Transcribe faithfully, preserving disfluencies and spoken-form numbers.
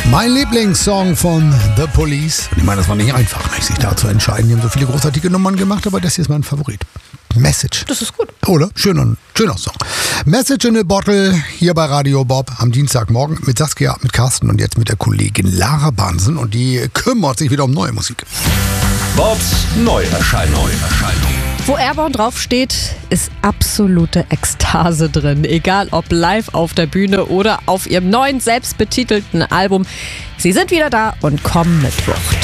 Mein Lieblingssong von The Police. Ich meine, das war nicht einfach, sich da zu entscheiden. Die haben so viele großartige Nummern gemacht, aber das hier ist mein Favorit. Message. Das ist gut. Oder? Schöner, schöner Song. Message in a Bottle hier bei Radio Bob am Dienstagmorgen mit Saskia, mit Carsten und jetzt mit der Kollegin Lara Bansen. Und die kümmert sich wieder um neue Musik. Bobs Neuerscheinung. Neuerscheinung. Wo Airborne draufsteht, ist absolute Ekstase drin. Egal ob live auf der Bühne oder auf ihrem neuen, selbstbetitelten Album. Sie sind wieder da und kommen mit Wucht.